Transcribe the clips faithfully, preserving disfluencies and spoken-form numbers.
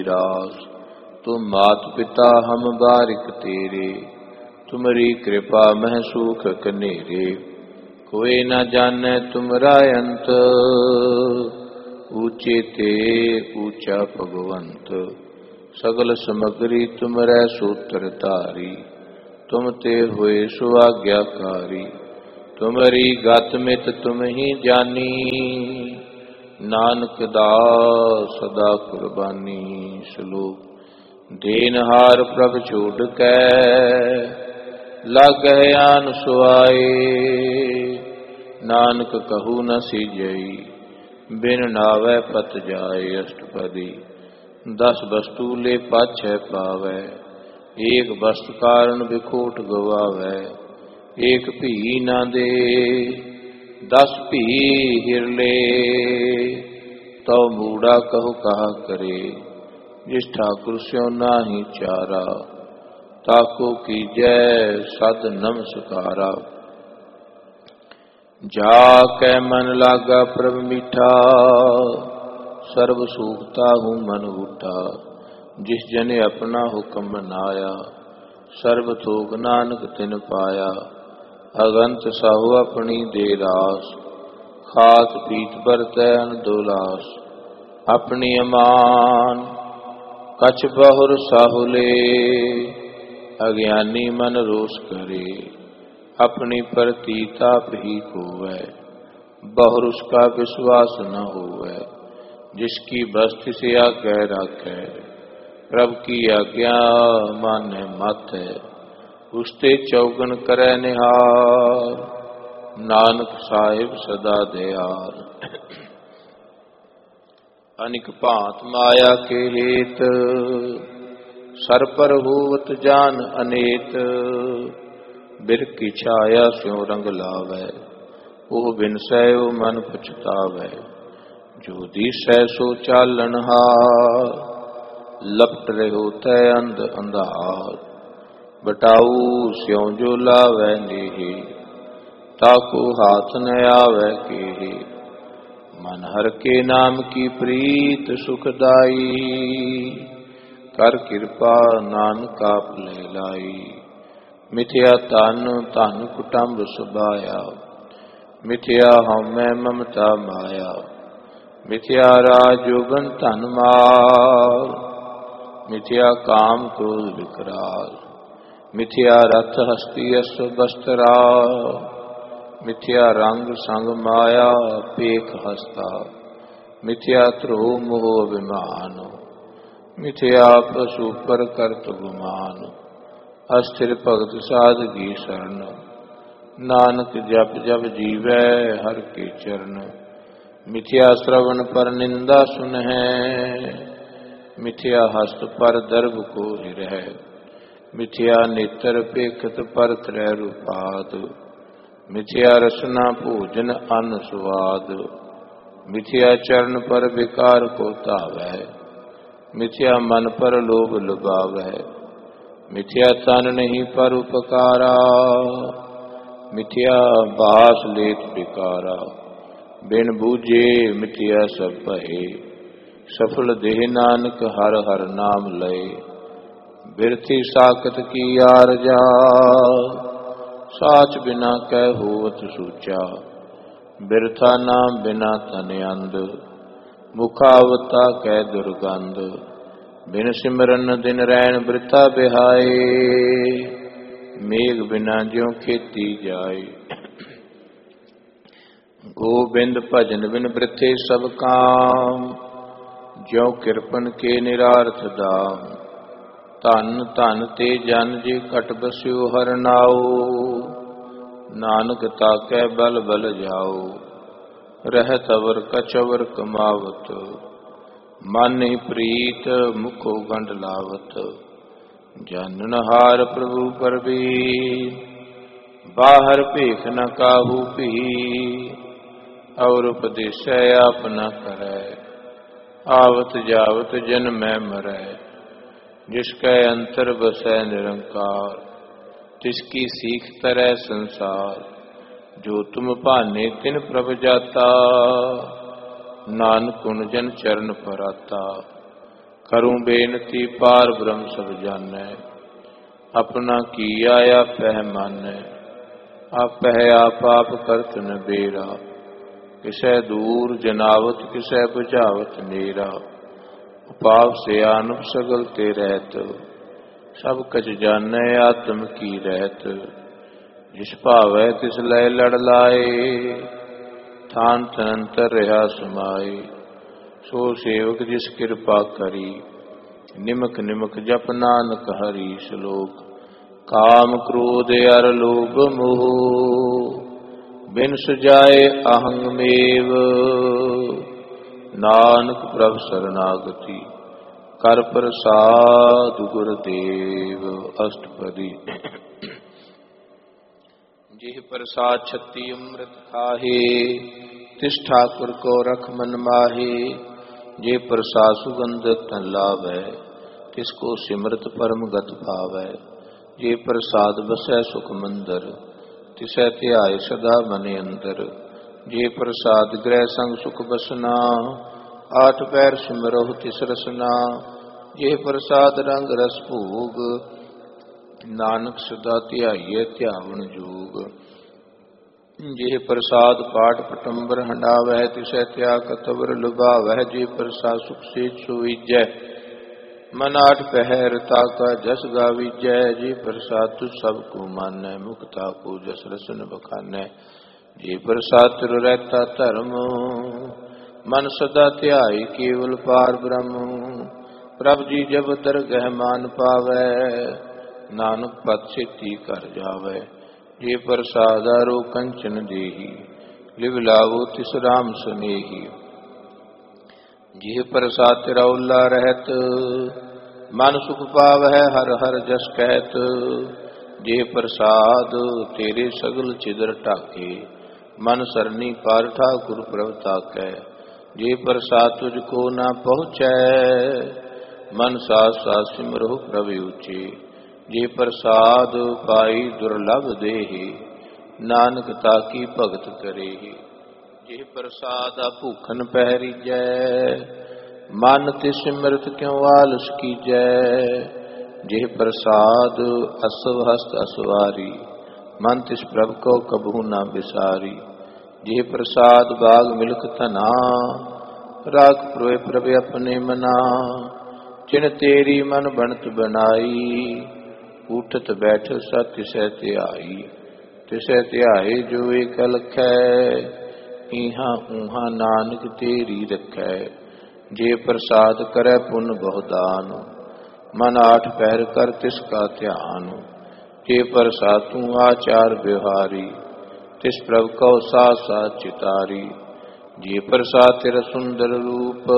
रास। तुम मात पिता हम बारिक तेरे, तुमरी कृपा मह सुख कनेरे। कोई न जाने तुमरा अंत, ऊंचे ते ऊंचा भगवंत। सगल समग्री तुमरै सूत्र धारी, तुम ते हुए सुआज्ञाकारी। तुमरी गत मित तुम ही जानी, नानक दास सदा कुर्बानी। श्लोक। देनहार प्रभ छोड़ कै, लागै आन सुआए। नानक कहू न सीजई, बिन नावै पत जाए। अष्टपदी। दस वस्तु ले पाछै पावै, एक वस्तु कारण बिखोट गवावै। एक भी ना दे, दस भी हिर ले। तो मूड़ा कहो कहा करे, जिस ठाकुर स्यों नाही चारा। ताको कीजै सद नमस्कारा। जाकै मन लागा प्रभ मीठा, सर्व सूखता हूँ मन उठा। जिस जने अपना हुक्म बनाया, सर्व थोक नानक तिन पाया। अगंत साहु अपनी दे रास, खात पीत बरतै अनदोलास। अपनी अमान कछ बहुर साहुले, अज्ञानी मन रोष करे। अपनी प्रतीताप ही कोवै, बहुर उसका विश्वास न होवै। जिसकी बस्ती से आज्ञा राखै, प्रभ की आज्ञा माने मत है। उसते चौगन करे निहार, नानक साहिब सदा दयाल। अनिक भांत माया के हेत, सर पर होवत जान अनेत। बिर की छाया स्यों रंग लावै, ओह बिनसै ओ मन पछतावै। जो दिसै सो चालनहार, लपट रहो तै अंध अंधार। बटाऊ स्यों जो लावै नेहि, ताको हाथ न आवे केहि। मन हर के नाम की प्रीत सुखदाई, कर कृपा नानक आप ले लाई। मिथ्या तन धन कुटुंब सुभाया, मिथ्या हमै ममता माया। मिथ्या राज जोगन धन माल, मिथ्या काम क्रोध विकराल। मिथ्या रथ हस्ती अस बस्त्रा, मिथ्या रंग संग माया पेख हस्ता। मिथ्या ध्रुव मोह अभिमान, मिथ्या पशु पर करत गुमान। अस्थिर भगत साधगी शरण, नानक जप जप जीवै हर के चरण। मिथ्या श्रवण पर निंदा सुनहै, मिथ्या हस्त पर दर्भ को हिरहै। मिथ्या नेत्र पेखत पर त्रै रूपाद, मिथ्या रसना भोजन अन्न स्वाद। मिथ्या चरण पर विकार को धावै, मिथ्या मन पर लोभ लुभावै। मिथ्या तन नहीं पर उपकारा, मिथ्या बास लेत बिकारा। बिन बूझे मिथ्या सब भये, सफल देह नानक हर हर नाम लय। बिरथी साकत की आरजा, साच बिना कै होवत सूचा। बिरथा नाम बिना तन अंध, मुखावता कै दुर्गंध। बिन सिमरन दिन रैन बृथा बिहाए, मेघ बिना ज्यों खेती जाए। गोबिंद भजन बिन बृथे सब काम, ज्यों कृपन के निरार्थ दाम। धन धन ते जन जे घट बस्यो हर नाओ, नानक ताकै बल बल जाओ। रहत अवर कछ अवर कमावत, मन ही प्रीत मुखो गंढ लावत। जानन हार प्रभु परबीर, बाहर भेख न काहू भी। और उपदेशै आप न करै, आवत जावत जन्मै मरै। जिसकै अंतर बसै निरंकार, तिसकी सीख तरह संसार। जो तुम भाने तिन प्रभ जाता, नानक गुण जन चरण पर आता। करूं बेनती पार ब्रह्म सब जानै, अपना किया आपह मानै। आपह आप आप करत न बेरा, किसै दूर जनावत किसै बुझावत नेरा। उपाव से आनुप सगल ते रहत, सब कछ जानै आत्म की रहत। जिस भावै तिस लय लड़ लाए, थान तनंतर रहा समाए। सो सेवक जिस कृपा करी, निमक निमक जप नानक हरि। श्लोक काम क्रोध अर लोभ मोह, बिन सुजाए अहंग मेव। नानक प्रभ शरणागति, कर प्रसाद गुरुदेव। अष्टपदी। जिह प्रसाद छत्ती अमृत खाहे, तिस ठाकुर को रख मन माहे। जे प्रसाद सुगंधत तन लावै, तिसको सिमरत परम गत पावै। जे प्रसाद बसै सुख मंदर, तिसै ध्याय सदा मन अंदर। जे प्रसाद ग्रह संग सुख बसना, आठ पैर सिमरहु तिस रसना। जे प्रसाद रंग रस भोग, नानक सदा ध्याइयै ध्यावन जोग। जे प्रसाद पाठ पटंबर हंडावै, तिसै त्याग कतवर लुभावै। जे प्रसाद सुख से सुविजै, मन आठ पहर ताका जस गाविजै। जे प्रसाद तुझ सब को मानै, मुक्ता को जस रसन बखानै। जे प्रसाद तिरु रहता धर्म, मन सदा ध्याई केवल पार ब्रह्म। प्रभ जी जब दरगह मान पावै, नानक पद सेती कर जावै। जे प्रसाद आरो कंचन देही, लिव लावो तिस राम सुनेही। जे प्रसाद तिरौला रहत, मन सुख पावै हर हर जस कहत। जे प्रसाद तेरे सगल छिदर ढाके, मन सरनी पार ठाकुर प्रभ ताकै। जे प्रसाद तुझको न पहुँचै, मन सास सास सिमरहु प्रभ ऊचे। जे प्रसाद पाई दुर्लभ देहि, नानक ताकी भगत करेहि। जे प्रसाद भूखन पहरीजै, मन तिस सिमरत क्यों आलस कीजै। जे प्रसाद असव हस्त असवारी, मन तिस प्रभ को कबहू न बिसारी। जे प्रसाद बाग मिल्क धना, राख प्रोय प्रभ अपने मना। जिन तेरी मन बनत बनाई, उठत बैठ सत तिसै ध्याई। तिसै ध्याए जो एक लखै, इहां उहां नानक तेरी रखै। जे प्रसाद करै पुन बहुदान, मन आठ पहर कर तिसका ध्यान। जे प्रसाद तू आचार व्यवहारी, तिस प्रभ कौ साथ साथ चितारी। जे प्रसाद तेरा सुंदर रूप,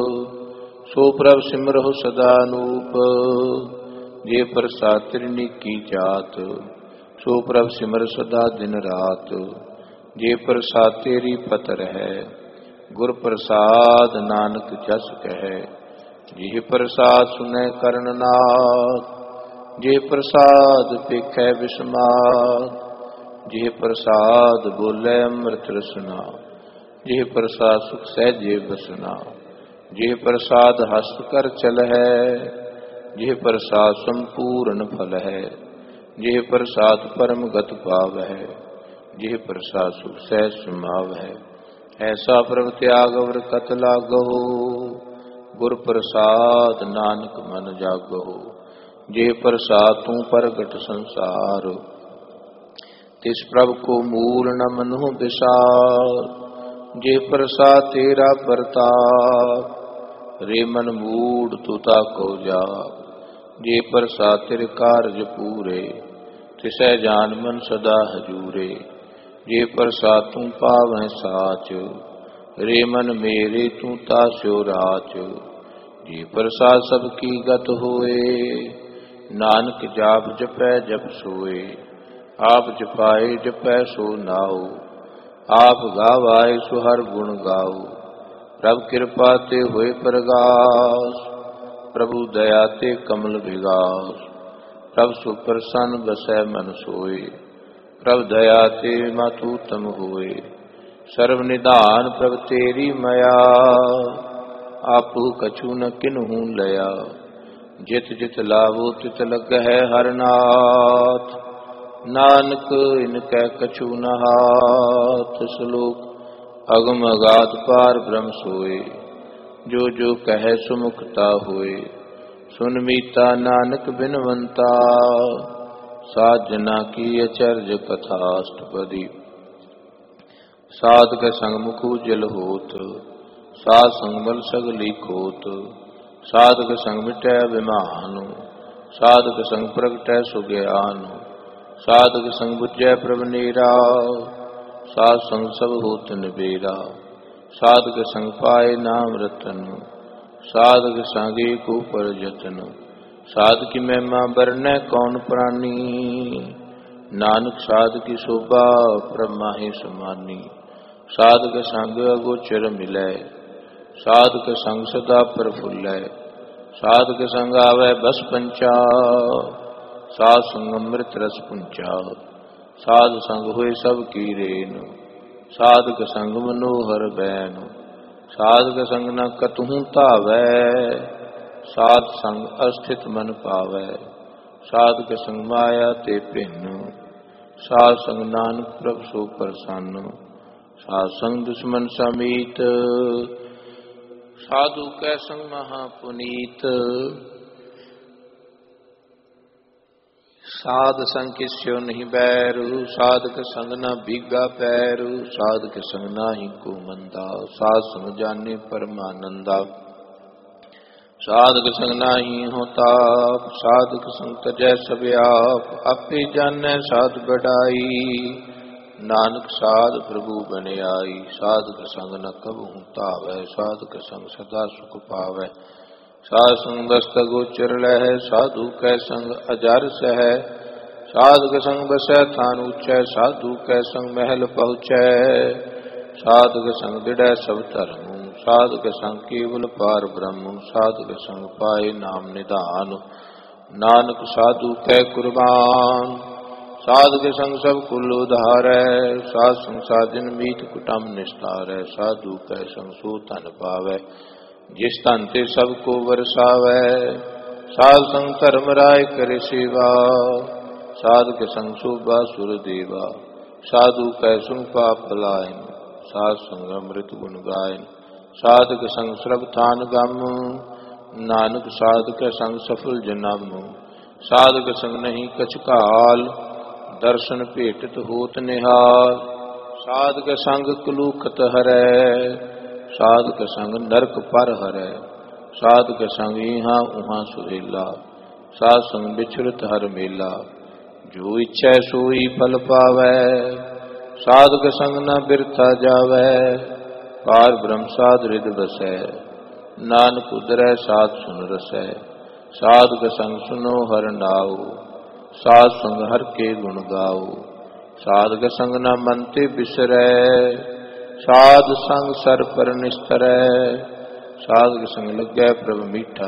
सो प्रभ सिमरहु सदा नूप। जे प्रसाद तेरी नीकी जात, सो प्रभ सिमर सदा दिन रात। जे प्रसाद तेरी पतर है, गुर प्रसाद नानक जस कहे। जे प्रसाद सुनै करण नाथ, जे प्रसाद पेखै बिस्मात। जे प्रसाद बोलै अमृत रसना, जे प्रसाद सुख सहजे बसना। जे प्रसाद हस्त कर चल है, जे प्रसाद संपूर्ण फल है। जे प्रसाद परम गत पाव है, जे प्रसाद सुख सहज समाव है। ऐसा प्रभ त्याग अवर कत लागहो, गुर प्रसाद नानक मन जागहो। जे प्रसाद तू प्रगट संसार, तिस प्रभ को मूल न मनहु विसार। जे प्रसाद तेरा प्रताप, रे मन मूड तू ताको जा। जे प्रसाद तेरे कारज पूरे, तिसै जान मन सदा हजूरे। जे प्रसाद तू पावै साच, रे मन मेरे तू तास्यो राच। जे प्रसाद सबकी गत होए, नानक जाप जपै जप सोए। आप जपाए जपै सो नाओ, आप गावाए सो हर गुण गाओ। प्रभ कृपा ते होए प्रगास, प्रभु दया ते कमल विगास। प्रभ सुप्रसन्न बसै मन सोए, प्रभ दया ते मातूतम होए। सर्व निधान प्रभ तेरी मया, आपू कछु न किन्हू लया। जित जित लावो तित लगहै हर नाथ। नानक इनकै कछु न हाथ। श्लोक अगम अगाध पार ब्रह्म सोए, जो जो कहे सुमुखता होए। सुन मीता नानक बिनवंता, साध जना की अचर्य कथा अष्टपदी। साध के संग मुख उजल होत, साध संग बल सगली खोत। साध के संग मिटै अभिमान, साध के संग प्रगटै सुज्ञान। साध के संग बुझै प्रभ नेरा, साध संग सब होत निबेरा। साध के संग पाए नाम रतन, साध के संग एक ऊपर जतन। साध की महिमा बरनै कौन प्राणी, नानक साध की शोभा प्रभ माहि समानी। साध के संग अगोचर मिलै, साध के संग सदा प्रफुल्लै। साध के संग आवे बस पंचा, साध संग अमृत रस पुंचा। साध संग हुए सब की रेन, साध के संग मनोहर बैन। साध के संग न कतहु तावै, साध संग अस्थित मन पावै। साध के संग माया ते भिन्न, साध संग नानक प्रभ सो प्रसन्न। साध संग दुश्मन समीत, साधु कै संग महापुनीत। साध संग किस्यो नहीं बैरू, साध के संग न भीगा पैरू। साध के संग नाही को मंदा, साध संग जाने परमानंदा। साध के संग नाही होता, साध के संग तजै सब आप। आपे जानै साध बढ़ाई, नानक साध प्रभु बन आई। साध के संग न कबहु तावै, साध के संग सदा सुख पावै। साध संग दस्त गोचर लहै, साधु कै संग अजर सहै। साध के संग बसै थान ऊंचै, साधु कै संग महल पहुँचै। साध के संग दृढ़ै सब धर्म, साध के संग केवल पार ब्रह्म। साध के संग पाए नाम निधान, नानक साधु कै कुर्बान। साध के संग सब कुल उधारै, साध संग साजन मीत कुटुम निस्तारै। साधु कै संग सो धन पावै, जिस धन ते सबको बरसावै। साध संग धर्म राय करे सेवा, साध के संग शोभा सुर देवा। साधु कै संग पाप पलायन, साध संग अमृत गुण गायन। साध के संग श्रवथान गम, नानक साध के संग सफल जन्म। साध के संग नहीं कछ काल, दर्शन भेटत होत निहाल। साध के संग कलूखत हरै, साध के संग नरक पर हरै। साध के संग इहाँ उहाँ सुहेला, साध संग बिछड़त हर मेला। जो इच्छै सोई फल पावै, साध के संग न बिरथा जावै। पार ब्रह्म साध हृद बसै, नानक उदरै साध सुन रसै। साध के संग सुनो हर नाऊ, साध संग हर के गुण गाओ। साध के संग न मन ते बिसरै, साध संग सर पर निस्तरै। साध के संग लगै प्रभ मीठा,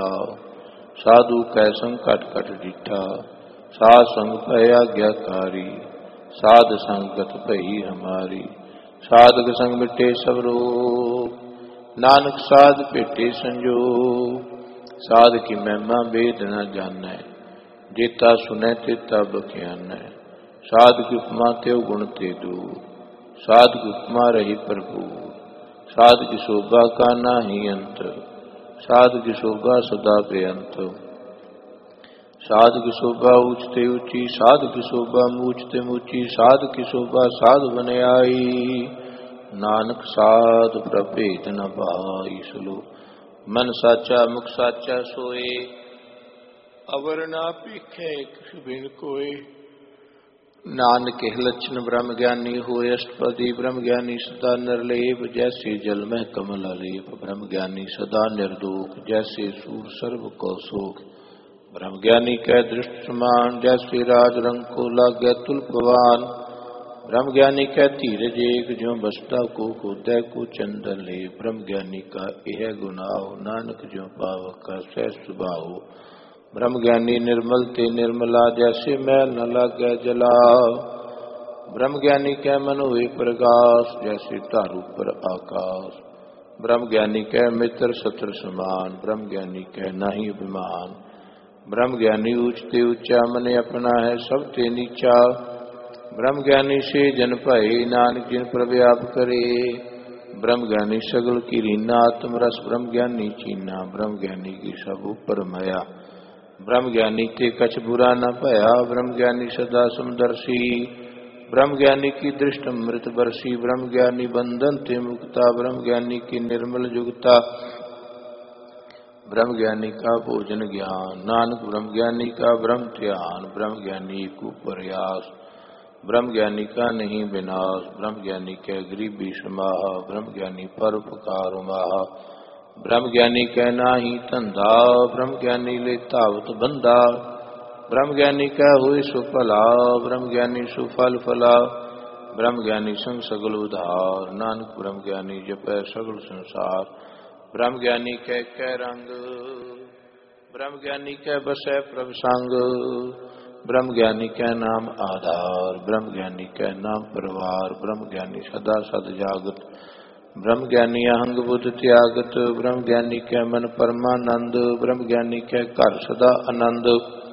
साधु कै संग कट कट डीठा। साध संग भय आज्ञाकारी, साध संग गत भई हमारी। साध के संग मिटे सब रोग, नानक साध भेटे संजोग। साध की महिमा वेद न जानै, जेता सुनै तेता बख्यानै। साध की उपमा त्यो गुण ते दू, साध की उपमा रही प्रभु। साध की शोभा का नाही अंत, साध की शोभा सदा बेअंत। साध की शोभा ऊंचते ऊंची, साध की शोभा मूचते मूची। साध की शोभा साध बन आई, नानक साध प्रभेद न पाई। श्लोक मन साचा मुख साचा सोए, अवर ना पीखे किस बिन कोय। नानक लक्षण ब्रह्म ज्ञानी होए, अष्टपदी ब्रह्म ज्ञानी सदा निर्लेप। जैसे जल में कमल अलेप, ब्रह्म ज्ञानी सदा निर्दोष। जैसे सूर सर्व को शोक, ब्रह्म ज्ञानी कै दृष्ट समान। जैसे राज रंग को लागे तुल्पवान, ब्रह्म ज्ञानी कै धीरज एक। ज्यों बसता को उदय को चंदन ले, ब्रह्म ज्ञानी का यह गुनाह। नानक ज्यों पावक का सहज स्वभाव। ब्रह्म ज्ञानी निर्मल ते निर्मला, जैसे मैल न लागे जला। ब्रह्म ज्ञानी कै मन हुए प्रकाश, जैसे तारू पर आकाश। ब्रह्म ज्ञानी कह मित्र शत्रु समान, ब्रह्म ज्ञानी कह नाही अभिमान। ब्रह्म ज्ञानी ऊंचते ऊंचा मन अपना है सब ते नीचा। ब्रह्म ज्ञानी से जन पाए नानक जिन प्रभु आप करे। ब्रह्म ज्ञानी सगल की रीना आत्म रस ब्रह्म ज्ञानी चीना। ब्रह्म ज्ञानी की सब ऊपर माया, ब्रह्म ज्ञानी ते कछ बुरा न पाया। ब्रह्म ज्ञानी सदा समदर्शी, ब्रह्म ज्ञानी की दृष्ट मृत बरसी। ब्रह्म ज्ञानी बंधन ते मुक्ता, ब्रह्म ज्ञानी की निर्मल जुगता। ब्रह्म ज्ञानी का भोजन ज्ञान, नानक ब्रह्म ज्ञानी का ब्रह्म ध्यान। ब्रह्म ज्ञानी को प्रयास, ब्रह्म ज्ञानी का नहीं विनाश। ब्रह्म ज्ञानी के गरीबी समाह, ब्रह्म ज्ञानी परोपकार माह। ब्रह्म ज्ञानी कह नाही धंधा, ब्रह्म ज्ञानी ले तावत बंदा। ब्रह्म ज्ञानी कह हुए सुफला, ब्रह्म ज्ञानी सुफल फला। ब्रह्म ज्ञानी संग सगल उधार, नानक ब्रह्म ज्ञानी जपै सगल संसार। ब्रह्म ज्ञानी कह कै रंग, ब्रह्म ज्ञानी कह बसै प्रभ संग। ब्रह्म ज्ञानी कह नाम आधार, ब्रह्म ज्ञानी कह नाम परिवार। ब्रह्म ज्ञानी सदा सद जागत, ब्रह्म ज्ञानी अहंग बुद्ध त्यागत। ब्रह्म ज्ञानी कह मन परमानंद, ब्रह्म ज्ञानी कह घर सदा आनंद।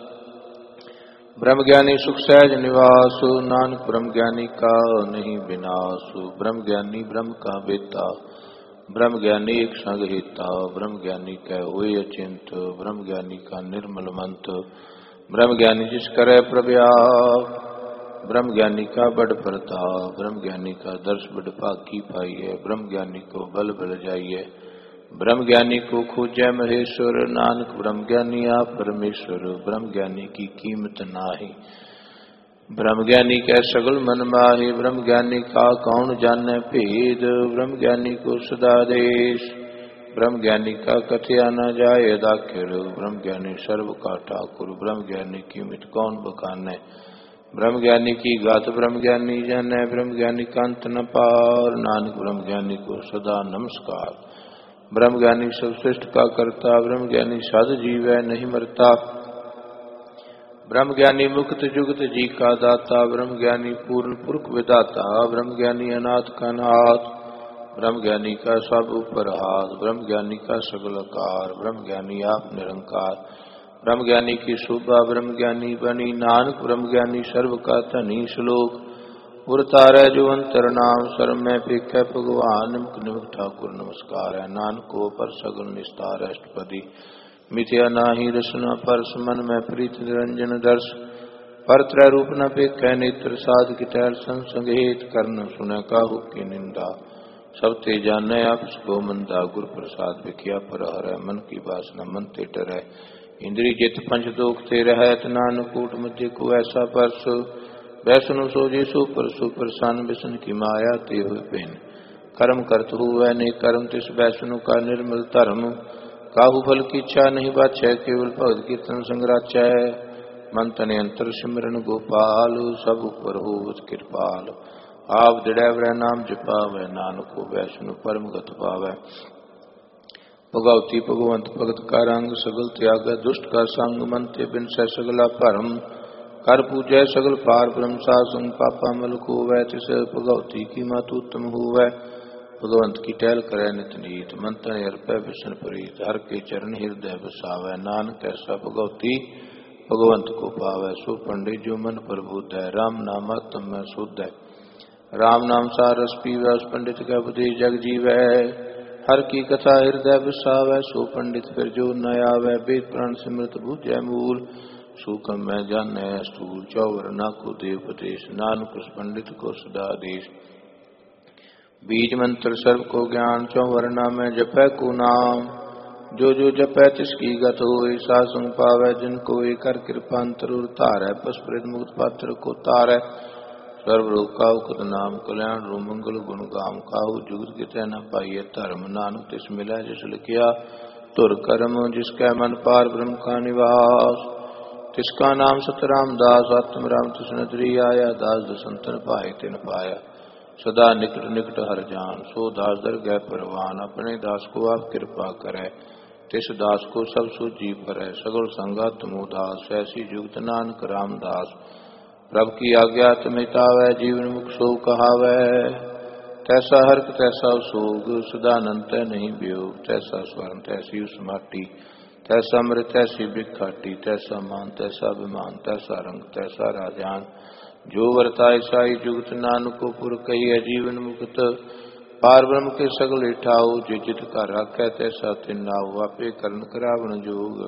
ब्रह्म ज्ञानी सुख सहज निवास, नानक ब्रह्म ज्ञानी का नहीं विनाश। ब्रह्म ज्ञानी ब्रह्म का बेता, ब्रह्म ज्ञानी एक संग हिता। ब्रह्म ज्ञानी कह हुए अचिंत, ब्रह्म ज्ञानी का निर्मल मंत। ब्रह्म ज्ञानी जिस करे प्रभु, ब्रह्म ज्ञानी का बड़ प्रताप। ब्रह्म ज्ञानी का दर्श बड़ भागी पाइए, ब्रह्म ज्ञानी को बल बल जाइए। ब्रह्म ज्ञानी को खोजै महेश्वर, नानक ब्रह्म ज्ञानी आप परमेश्वर। ब्रह्म ज्ञानी की कीमत नाही, ब्रह्म ज्ञानी कह सगल मन माहे। ब्रह्म ज्ञानी का कौन जाने भेद, ब्रह्म ज्ञानी को सदा देश। ब्रह्म ज्ञानी का कथया न जाए दाखिर, ब्रह्म ज्ञानी सर्व का ठाकुर। ब्रह्म ज्ञानी की मित कौन बखाने, ब्रह्म ज्ञानी की गात ब्रह्म ज्ञानी जाने। ब्रह्म ज्ञानी का अंत न पार, नानक ब्रह्म ज्ञानी को सदा नमस्कार। ब्रह्म ज्ञानी सब श्रेष्ठ का करता, ब्रह्म ज्ञानी साध जीव है नहीं मरता। ब्रह्म ज्ञानी मुक्त जुगत जी का दाता, ब्रह्म ज्ञानी पूर्ण पुरख विदाता। ब्रह्म ज्ञानी अनाथ का नाथ, ब्रह्म ज्ञानी का सब ऊपर हाथ। ब्रह्म ज्ञानी का सगल आकार, ब्रह्म ज्ञानी आप निरंकार। ब्रह्म ज्ञानी की शोभा ब्रह्म ज्ञानी बनी, नानक ब्रह्म ज्ञानी सर्व का धनी। श्लोक उर तारै जो अंतर नाम, सर्व में पेख भगवान। निमक निमक ठाकुर नमस्कार है, नानक को पर सगल निस्तार। अष्टपदी मिथ्या नाही रसना परस, मन में प्रीत निरंजन दर्श। पर त्रय रूप न पेखै नेत्र, साध की टहल संसंगेत। कर्ण सुन काहू की निंदा, सब ते जाने आपस को मंदा। गुरु प्रसाद विख्या पर हरै, मन की वासना मन ते डरै। इंद्री जित पंच दोख ते रहत, नानक कूट मध्य को ऐसा परस। वैष्णु सोजे सो परसु प्रसन्न, विष्णु की माया ते हुए पेन। कर्म करत हुए ने कर्म, तिस वैष्णु का निर्मल धर्म। काहू फल की इच्छा नहीं बाछै, केवल भगत कीर्तन संग्राचै। मन तन अंतर सिमरन गोपाल, सब ऊपर होवत कृपाल। आप दृढ़ नाम जपावै, नानक को वैष्णु परम गत पावै। भगवती भगवंत भगत का रंग, सगल त्याग दुष्ट का संग। मन ते बिन सै सगला भरम, कर पूजै सगल पार ब्रह्म सासंग। पापा मल खोवै, तिस भगवती की मत उत्तम होवै। भगवंत की टहल करे नित नीत, मन तन अर्पै विष्णु प्रीत। हर के चरण हृदय बसावै, नानक ऐसा भगवती भगवंत को पावै। सो पंडित जो मन प्रबुद्ध है, राम नाम आत्म में शुद्ध है। राम नाम सार रस पीवै, उस पंडित का उपदेश जग जीवै। हर की कथा हृदय बसावै, सो पंडित फिर जो न आवै। वेद पुराण सिमृत बूझै मूल, सूखम में जाने स्थूल। चौवर ना को देव उपदेश, नानक उस पंडित को सदा देश। बीज मंत्र सर्व को ज्ञान, चौवर ना में जपै को नाम। जो जो जपै तिसकी गत होय, सासंग पावै जिनको एक। कर कृपा अंतर तारै, पशुप्रेत मुक्त पात्र को तारै। सर्व रोग का उकत नाम, कल्याण रो मंगल गुण गाम। काहू जुगत कितै न पाइय धर्म, नानक तिस मिलै जिस लिखिया तुर कर्म। जिसकै मन पार ब्रह्म का निवास, तिसका नाम सतराम दास। आत्म राम तिसने द्री आया, दास दसंतन पाए तिन पाया। सदा निकट निकट हर जान, सो दास दर गए परवान। अपने दास को आप कृपा करे, तिस दास को सब सूझी परै। सगल संगा तुम उदास, ऐसी जुगत नानक रामदास। प्रभु की आज्ञा तुम हितावै, जीवन मुख सो कहावै। तैसा हरक तैसा सोग, सदानंद तै नहीं वियोग। तैसा स्वर्ण तैसी उस माटी, तैसा अमृत तैसी बिखाटी। तैसा मान तैसा अभिमान, तैसा रंग तैसा राजान। जो वर्ताय साई जुगत, नानक को पुर कही है जीवन मुक्त। पार ब्रह्म के सगल ठाऊ, जे जित का राखै तैसा तिन नाऊ। आपे करण करावण जोग,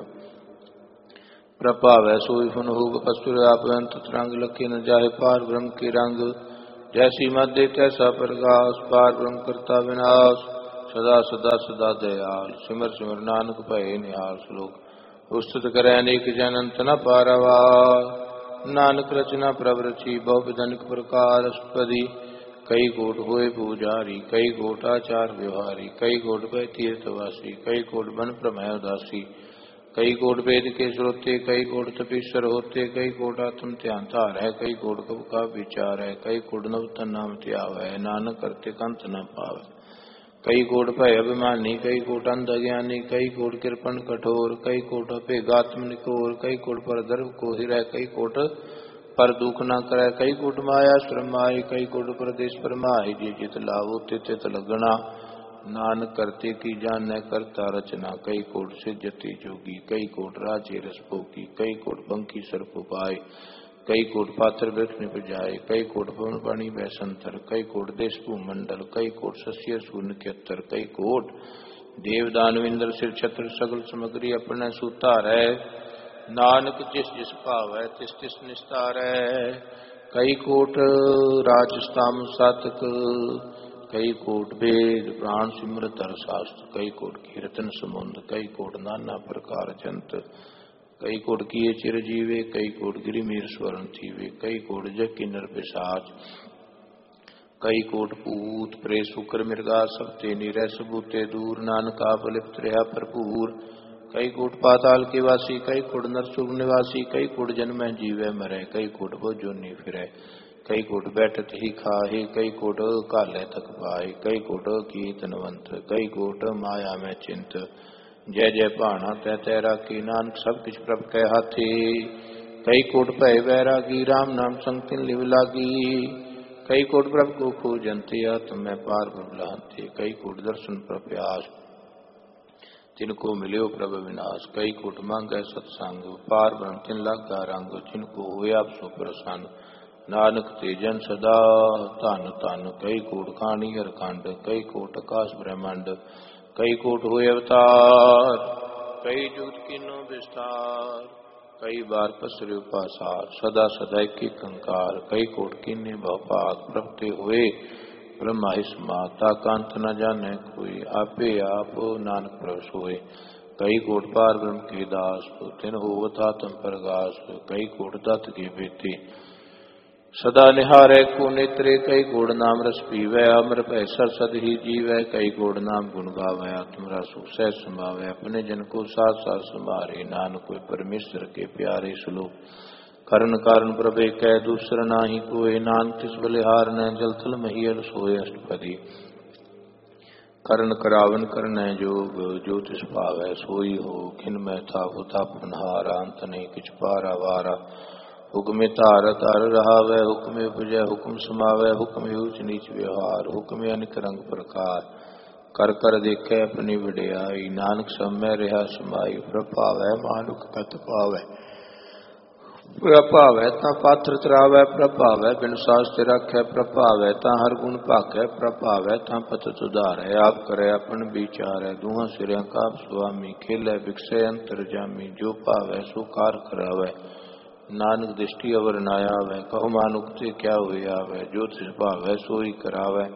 प्रभावै सोई फुन होग। पसुर आप अंत तरंग, लखे न जाहे पार ब्रह्म के रंग। जैसी मध्य तैसा प्रकाश, पार ब्रह्म करता विनाश। सदा सदा सदा दयाल, सिमर सिमर नानक भये निहाल। श्लोक उस्तुत करे अनेक जन, अंत न पारवार। नानक रचना प्रभ रची, बहु विधनिक प्रकार अष्टपदी। कई कोट होए पूजारी, कई कोट आचार व्यवहारी। कई कोट भय तीर्थवासी, कई कोट बन प्रमय उदासी। कई कोट वेद के श्रोते, कई कोट तपीश्वर होते। कई कोट आत्म ध्यान धार है, कई कोट कब का विचार है। कई कोट नवतन नाम त्याव है, नानक करते कंत न पावे। कई कोट भय अभिमानी, कई कोट अंध ज्ञानी। कई कोट कृपण कठोर, कई कोट अपेगात्म निकोर। कई कोट पर दर्भ को हिरय, कई कोट पर दुख न करे। कई कोट माया श्रमाई, कई कोट प्रदेश परमाई। जे जित लाभो तित तित लगना, नानक करते की जान न करता रचना। कई कोट से जति जोगी, कई कोट राजे रस भोगी। कई कोट बंकी सर्प पाए, कई कोट पात्र वृक्ष निपजाए। कई कोट पवन पानी बैसंतर, कई कोट देश भूमंडल। कई कोट शस्य शून्य इकहत्तर, कई कोट देव दानविंद्र सिर छत्र। सगल सामग्री अपने सुतार है, नानक जिस जिस भाव है तिस तिस निस्तार है। कई कोट राजस्ताम सातक, कई कोट वेद प्राण सिमरत हर शास्त्र। कई कोट कीर्तन समुंद, कई कोट नाना प्रकार जंत। कई कोट किए चिर जीवे, कई कोट गिरिमीर स्वर्ण थीवे। कई कोट जग किन्नर पिशाच, कई कोट पूत प्रे शुक्र मृगा। सब ते निरह सबूते दूर, नानक आप लिप्त रहा भरपूर। कई कोट पाताल के वासी, कई कोट नरसुर निवासी। कई कोट जन्म जीवे मरे, कई कोट वो जोनी फिरे। कई कोट बैठत ही खाहे, कई कोट काले तक पाए। कई कोट की तनवंत, कई कोट माया में चिंत। जय जय भाना तै तै राखी, नानक सब किछ प्रभ कै हाथे। कई कोट भय वैरागी, राम नाम संग तिन लिव लागी। कई कोट प्रभ को खोजंते, आत्म में पार प्रबलांते। कई कोट दर्शन प्रप्यास, तिनको मिल्यो प्रभ विनाश। कई कोट मांगै सत्संग, पार ब्रह्म तिन लागा रंग। जिनको हुए आप सो प्रसन्न, नानक ते जन सदा धन धन। कई कोट कहानी हरखंड, कई कोट आकाश ब्रह्मंड। कई कोट हुए अवतार, कई जुगत कीनो विस्तार। कई बार पसरे पासार, सदा सदा की कंकार। कई कोट कीने भवपात, प्रभते हुए ब्रह्मा समाता। कांत न जाने कोई, आपे आप नानक प्रभ सोए। कई कोट पार ब्रह्म के दास, तिन होवत आत्म प्रगास। कई कोट दत्त के बेटे, सदा निहारे को नेत्रे। कई कोट नाम रस पीवै, अमर भय सर सद ही जीवै। कई कोट नाम गुण गावै, आत्मरा सुख सह समावै। अपने जन को साथ साथ संभारे, नानक कोई परमेश्वर के प्यारे। श्लोक करण कारण प्रभे कै, दूसर नाही कोय। नानक तिस बलिहार न, जल थल महियल सोय। अष्टपदी करण करावन करनै जोग, जो तिस भावै सोई हो। खिन मैं था तापन हारा, अंत नहीं किछ पारा वारा। हुक्मे तार तार रहावै, हुक्मे उपजै हुक्म समावै। हुक्मे ऊच नीच व्यवहार, हुक्मे अनिक रंग प्रकार। कर कर देखे अपनी वडियाई, नानक सब में रहा समाई। प्रभावै मानुक कत पावै, प्रभावै ता पात्र तरावै। प्रभावै बिन सास्ते रखै, प्रभावै ता हर गुण भाखै। प्रभावै ता पतत उधारै, आप करे अपन विचारै। दुहां सिरिया का स्वामी, खेलै बिकसै अंतर जामी। जो भावै सो कार करावै, नानक दृष्टि अवर न आवै। कहो मानुक ते क्या हुए आवै, जो तिस भावै सोई करावै।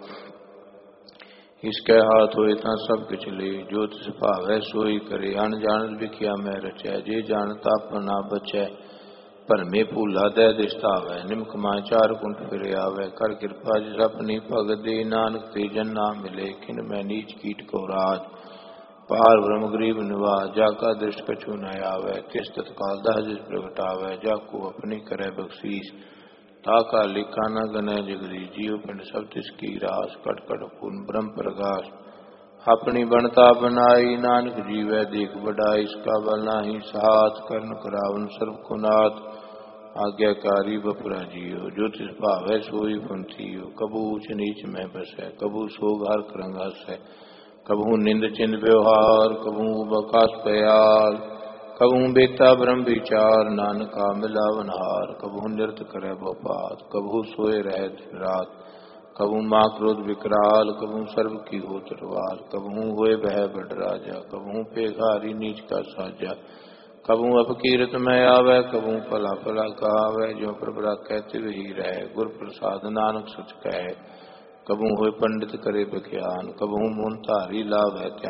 इसके हाथ होए ता सब किछ ले, जो तिस भावै सोई करे। अन जान विख्या में रचै, जे जानता अपना बचै। भरमे भूला दे दिशतावै, निमक माय चार कुंठ फिर आवै। कर कृपा जिस अपनी भगत दे, नानक ते जन नाम मिले। खिन मैं नीच कीट को राज, पार ब्रह्म गरीब निवास। जाका दृष्ट कछु न आवै, तिस तत्काल दह जिस प्रगटावै। जाको अपनी करे बख्शीस, ताका लिखा न गनै जगदीश। जीव पिंड सब तिसकी रास, कट कट पूर्ण ब्रह्म प्रकाश। अपनी बनता बनाई, नानक जीवै देख बढ़ाई। इसका बल नाही सहात, करण करावन सर्व को नाथ। आज्ञाकारी बपुरा जियो। जो तिस भावै सोई फुंसियो। कबू ऊंच नीच में बसै, कबू सोग हर करंग हसै। कबहू निंद चिंद व्यवहार, कबहू बकास प्यार। कबहू बेता ब्रह्म विचार, नानका मिलावनहार। कबहू नृत करे भोपात, कबहू सोए रहे दिन रात। कबहू माँ क्रोध विकराल, कबहू सर्व की हो तरवार। कबहू हुए बह बड़ राजा, कबहू पेघारी नीच का साजा। कबहू अपकीरत में आवे, कबहू पला पला कहावे। जो प्रभरा कहते वही रहे, गुर प्रसाद नानक सच कहे। कबहू हुए पंडित करे विज्ञान, कबहू मोन धारी लाभ है ध्यान।